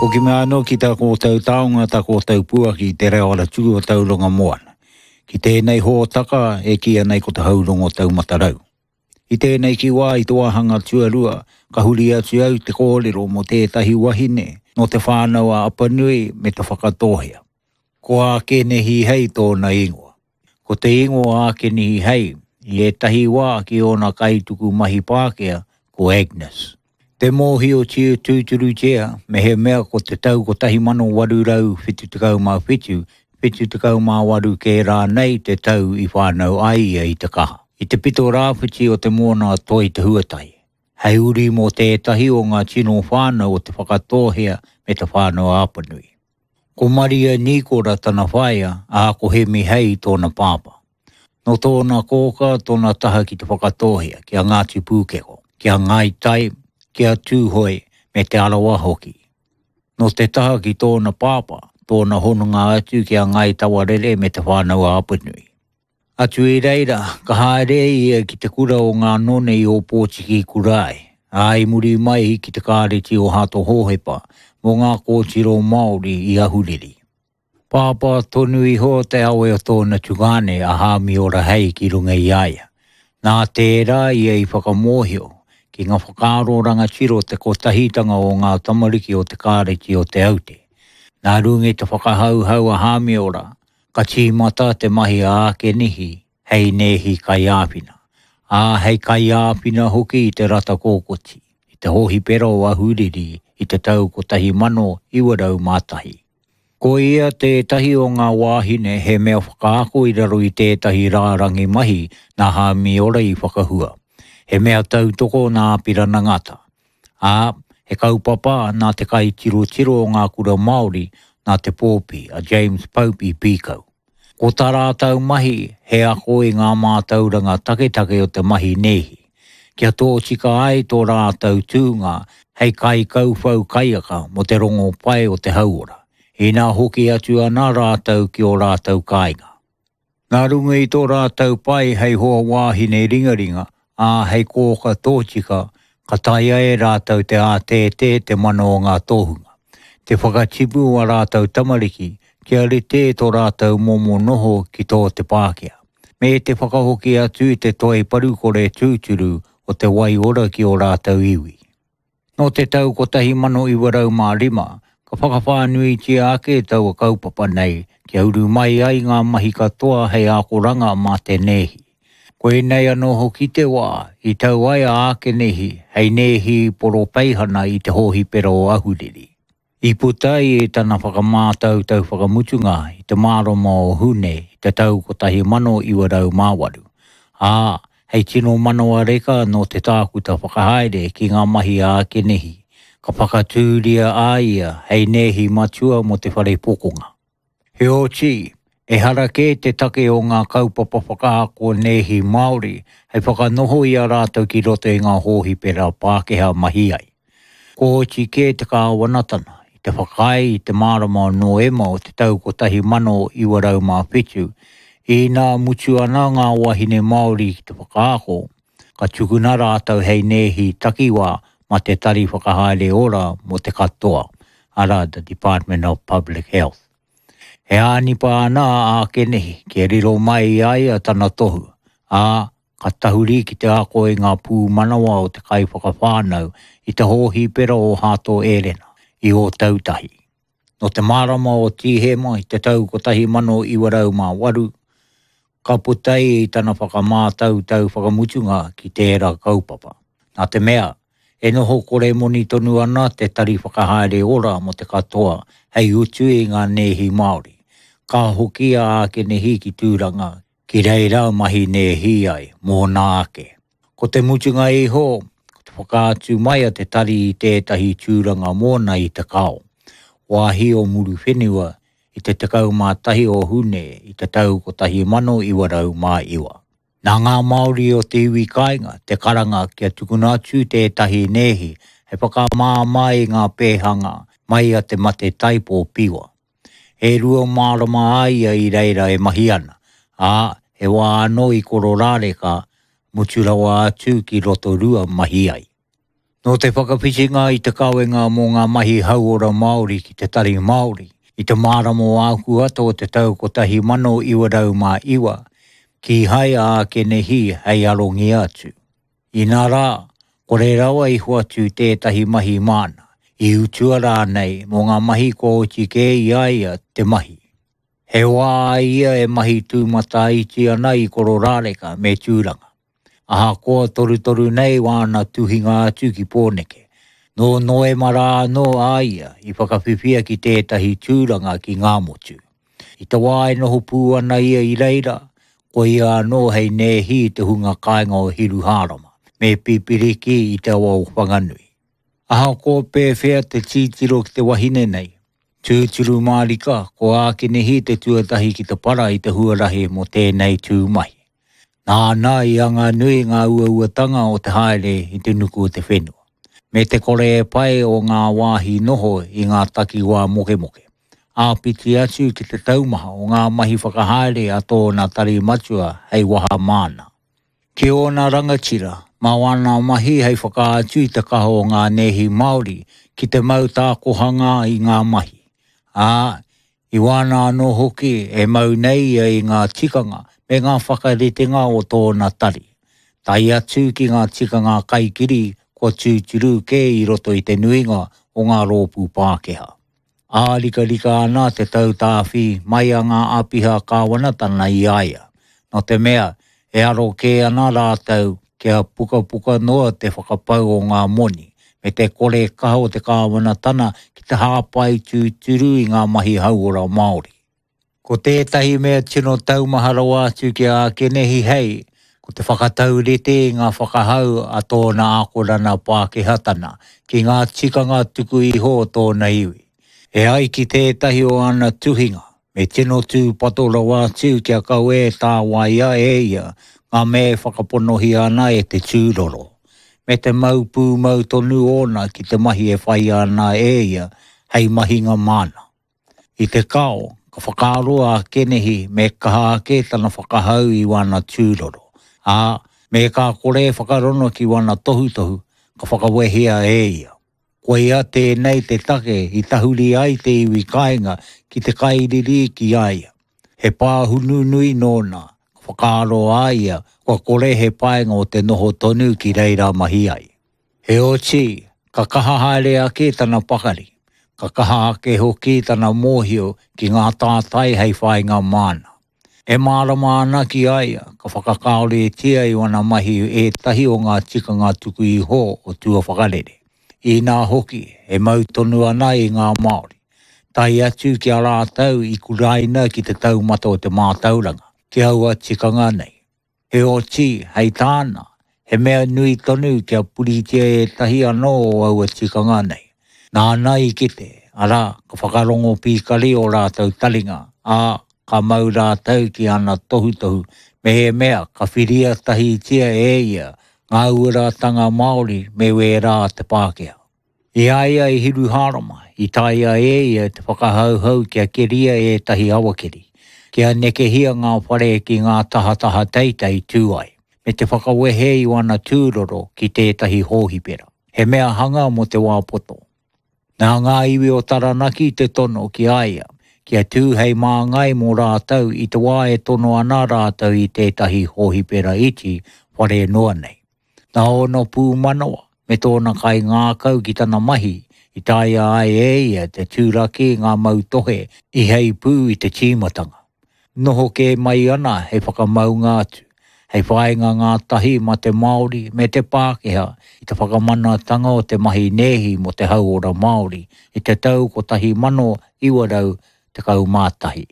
O ki mea anō ki tā kō tau taonga tā kō tau pua ki te reo ala tū o tau longa moana. Ki tēnei hōtaka e kia nei ko te haurong o tau matarau. I tēnei ki wā i toa hanga tuarua, ka huri atu au te kōrero mo tētahi wahine, no te whānau a apanui me te whakatohea. Ko a kenehi hei tōna ingoa. Ko te ingoa a kenehi hei, i e tahi wā ki ona kaituku mahi Pākehā, ko Agnes. Te mōhi o tiu tūturu tia, me he mea ko te tau ko tahi mano warurau whitu tekau mā whitu tekau mā waru ke rā nei te tau i whānau ai i te kaha. I te pito rāwhiti o te mōna toi te huatai. Hei uri mō tētahi o ngā tino whānau o te whakatohea me te whānau āpanui. Ko Maria Nikora tana whaia, a ko he mi hei tōna pāpa. No tōna kōka tōna taha ki te whakatohea, kia Ngāti Pūkeko, kia Ngaitai, kia Tūhoi, me te alawa hoki. No te taha ki tōna pāpa, tōna honunga atu kia Ngai Tawarere me te whānau āpanui. Atu i reira, ka haere ia ki te kura o ngā none i o Pōtiki Kurai. Ai muri mai ki te kāreti o Hato Hōhepa, mo ngā kōtiro Māori i ahuriri. Pāpa tonu i ho te awe o tōna tugane a hāmi ora hei ki runga i aia. Nā tērā ia i whakamohio, ki ngā whakaaro rangatiro te kotahitanga o ngā tamariki o te kāreti o te aute. Nā rungi te whakahauhau a hāmi ora, ka tīmata te mahi a ake nihi, hei nehi kai āpina. A hei kai āpina hoki i te rata kōkoti, i te hohi pero o ahuriri, i te tau ko tahi mano iwarau mātahi. Ko ia te tahi o ngā wāhine he mea whakaako i raro i tētahi rārangi mahi nā hāmi ora i whakahua. He mea tautoko nā pirana ngata. A he kaupapa nā te kai tiro o ngā kura Māori nā te pōpi a James Pope i Pīkau. Ko tā rātau mahi he ako i ngā mātauranga take o te mahi nehi. Kia tō tika ai tō rātau tūngā hei kai kauwhau kaiaka mo te rongo pai o te hauora. I nā hoki atu ana rātau ki o rātau kāinga. Nā runga i tō rātau pai hei hoa wāhine ringaringa, a hei kōka tōtika, ka taia e rātau te ātētē te mano o ngā tohunga. Te whakatipu a rātau tamariki, kia rite tō rātau momo noho ki tō te Pākehā. Me te whakahoki atu te toi parukore tūturu o te wai ora ki o rātau iwi. No te tau ko tahi mano i warau mā rima, ka whakawhānui tia ake tau a kaupapa nei, kia uru mai ai ngā mahi katoa hei akoranga mā te nehi. Koe nei anō hoki te wā, i tau ai a ake nehi, hei nehi poro peihana i te hohi pero o ahuriri. I putai e tana whakamātau tau whakamutunga i te māroma o hune i te tau ko tahi mano i warau māwaru. A, hei tino mano a reka no te tākuta whakahaere ki ngā mahi a ake nehi. Ka whakatūria a ia hei nehi matua mo te whare pokonga. He o chi, e harake te take o ngā kaupapa whakaako nehi Māori hei whakanoho i a rātau ki roto i ngā hohi pera Pākehā mahi ai. Ko chi ke te kāwanatana. Te whakai i te mārama no ema o te tau ko tahi mano i warau mā whitu, i nā mutu ana ngā wahine Māori ki te whakaako, ka tukuna rātau hei nehi takiwa ma te tari whakahaere ora mo te katoa, ara the Department of Public Health. He ānipa ana a kenehi, ke riro mai ai a tana tohu, a ka tahuri ki te ako i ngā pū manawa o te kai whakawhānau i te hohi pera o Hato Erena. I o tautahi. No te marama o tihema i te tau ko tahi mano i warau mā waru, ka putai i tana whakamātau tau whakamutunga ki tērā kaupapa. Nā te mea, e noho kore moni tonu ana te tari whakahaere ora mo te katoa hei utu i ngā nehi Māori. Ka hokia ake nehi ki tūranga, ki reira mahi nehi ai, mō nā ake. Ko te mutunga i ho, whakaatu mai a te tari i tētahi tūranga mōna i te kao. Wāhi o muru whenua i te tekau mātahi o hune i te tau ko tahi mano i warau mā iwa. Nā ngā Māori o te iwi kāinga, te karanga kia tukuna atu tētahi nehi, he whakamā mai ngā pēhanga mai a te mate taipo piwa. E rua mārama aia i reira e mahi ana, a he wā anō i koro rāreka, muturawa atu ki roto rua mahi ai. No te whakapisinga I te kawenga mō ngā mahi hauora Māori ki te tari Māori. I te māramo āku ato o te tau kotahi mano iwa rau mā iwa, ki hai a ke nehi hei arongi atu. I nā rā, kore rawa I huatu tētahi mahi mana, I utua rā nei mō ngā mahi ko o tike I aia te mahi. He wā ia e mahi tūmata iti ana I koro rāreka me tūranga. Aha koa toru nei wāna tuhinga atu ki pōneke. No noe mara no aia I whakawhiwhia ki tētahi tūranga ki ngā motu. I te wā e noho pū ana ia I reira, ko ia no hei nehi te hunga kāinga o hiru hārama, me pipiriki I te awa o whanganui. Aha koa pēwhea te titiro ki te wahine nei. Tūturu mārika, ko āke nehi te tuatahi ki te para I te huarahi mo tēnei tūmahi. Nā I anga nui ngā uauatanga o te haere I te nuku o te whenua. Me te kore e pai o ngā wāhi noho I ngā taki wā moke. Āpiti atu ki te taumaha o ngā mahi whakahaere a tōna tari matua hei waha mana. Ki ona rangatira, mā wana mahi hei whakaatu I te kaho o ngā nehi Māori ki te mau tākohanga I ngā mahi. I wana anō hoki e mau nei I ngā tikanga me ngā whakaritenga o tōna tari. Tai atu ki ngā tikanga kaikiri ko tūturu ke I roto I te nuinga o ngā rōpū Pākehā. Rika ana te tau tāwhi mai a ngā apiha kāwanatana I aia. No te mea, e aro ke ana rātau kia puka noa te whakapau o ngā moni. Me te kore kaho te kāwanatana ki te hāpai tūturu I ngā mahi hauora Māori. Ko tētahi mea tino taumahara atu ki a kenehi hei, ko te whakataurete ngā whakahau a tōna akorana Pākehatana ki ngā tikanga tuku iho tōna iwi. E ai ki tētahi o ana tuhinga, me tino tū patora atu ki a kau e tā waia e ia, ngā me whakaponohi ana e te tūroro. Me te maupū mautonu ona ki te mahi e whai ana e ia, hei mahinga mana. I te kao, ka whakaroa a kenehi me kaha ake tana whakahau I wana tūroro. Me ka kore whakarono ki wana tohutohu, ka whakawehia e ia. Koe ia tēnei te take I tahuri ai te iwi kāinga ki te kairiri ki aia. He pāhunu nui nōna, ka whakaroa aia, kua kore he paenga o te noho tonu ki reira mahi ai. He oti, ka kaha haere ake tana pakari. Ka kaha ake hoki tana mōhio ki ngā tātai hei whainga mana. E mārama ana ki aia, ka whakakaore tia I wana mahi e tahi o ngā tikanga tuku iho o tua whakarere. I nā hoki, e mautonu ana I ngā Māori. Tai atu ki a rātau I kuraina ki te taumata o te mātauranga, ki aua tikanga nei. He oti, hei tāna, he mea nui tonu ki a puritia e tahi anō o aua tikanga nei. Nā I kite, ara, ka whakarongo pīkari o rātau taringa, ka mau rātau ki ana tohutohu, me he mea ka whiria tahi tia e ia, ngā uaratanga Māori me wērā te Pākehā. I aia I hiru hārama, I taia e ia te whakahauhau kia keria e tahi awakeri, kia nekehia ngā whare ki ngā taha teitei tūai, me te whakawehe I wana tūroro ki tētahi hōhipera. He mea hanga mo te wāpoto. Nā ngā iwi o taranaki te tono ki aia, kia tū hei māngai mō rātau I te wā e tono ana rātau I tētahi hōhipera iti whare noa nei. Nā ono pū manawa, me tōna kai ngākau ki tana mahi, I taia ai e ia te tūraki ngā mautohe I hei pū I te tīmatanga. Noho ke mai ana hei whakamaunga atu, hei whainga ngā tahi ma te Māori me te Pākehā I te whakamanatanga o te mahi nehi mo te hauora Māori I te tau ko tahi mano iwarau te kaumātahi.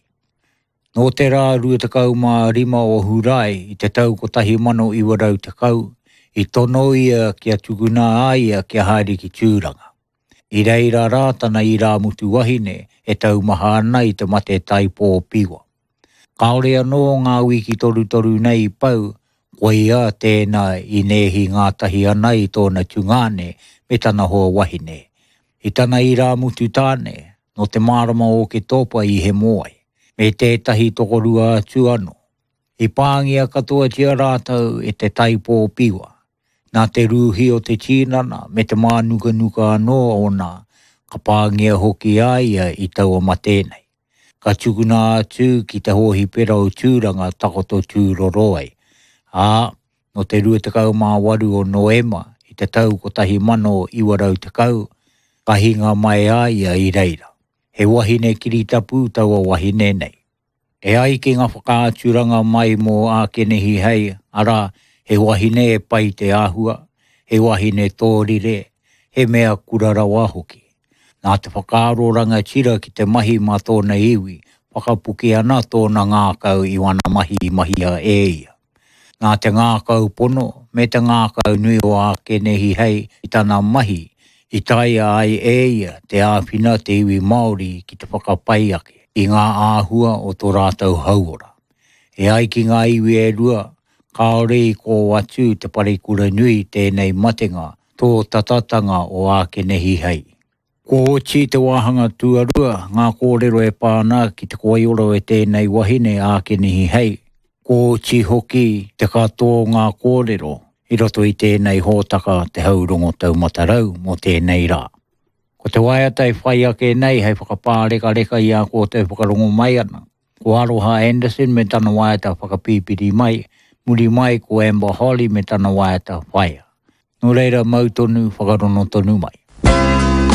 Nō te rā rua te kaumārima o Hurai I te tau ko tahi mano iwarau te kau, I tono ia kia tukuna aia kia haere ki tūranga. I reira rātana I rā mutu wahine e tau maha ana I te mate taipō piwa. Kaore anō ngā wiki toru nei pau, koe ia tēnā I nehi ngā tahi ana I tōna tungane me tana hoa wahine. I tana I rā mutu tāne, no te mārama o ke topa I he moai, me tētahi tokorua atu anō. I pāngia katoa tia rātau e te taipō piwa. Nā te ruhi o te tīnana, me te mānuka nuka anō o nā, ka pāngia hoki aia i taua matēnei. Ka tukuna atu ki te hohi pera o tūranga takoto tūroro ai. No te 28 o Noema, i te tau ko tahi mano iwarau te kau, ka hinga mai aia i reira. He wahine kiritapu taua wahine nei. E ai ki ngā whakaaturanga mai mō ākenehi hei, ara he wahine e pai te āhua, he wahine tōrire, he mea kurarawa hoki. Nā te whakaaroranga tira ki te mahi mā tōna iwi, whakapuki ana tōna ngākau i wana mahia e ia. Nā te ngākau pono, me te ngākau nui o ākenehi hei i tana mahi, i taia ai e ia te āwhina te iwi Māori ki te whakapai ake i ngā āhua o tō rātau hauora. E ai ki ngā iwi e rua, kaore i kō atu te parekura nui tēnei matenga tō tatatanga o ākenehi hei. Ko oti te wāhanga tuarua, ngā kōrero e pāna ki te koioro e tēnei wahine ākenehi hei. Ko oti hoki te katoa ngā kōrero, i roto i tēnei hōtaka te haurongo taumatarau mo tēnei rā. Ko te waiatai whai ake nei hei whakapāreka i a ko te whakarongo mai ana. Ko Aroha Anderson me tana waiata whakapīpiri mai, muri mai ko Amber Holly me tana waiata whaia. No reira mautonu whakarono tonu mai.